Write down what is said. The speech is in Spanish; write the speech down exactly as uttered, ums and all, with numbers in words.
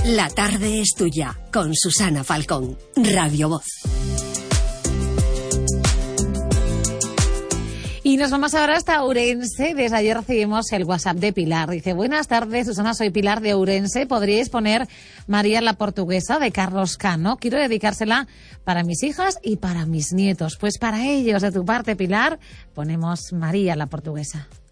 La tarde es tuya, con Susana Falcón, Radio Voz. Y nos vamos ahora hasta Ourense. Desde ayer recibimos el WhatsApp de Pilar. Dice, buenas tardes, Susana, soy Pilar de Ourense. ¿Podríais poner María la Portuguesa de Carlos Cano? Quiero dedicársela para mis hijas y para mis nietos. Pues para ellos, de tu parte, Pilar, ponemos María la Portuguesa.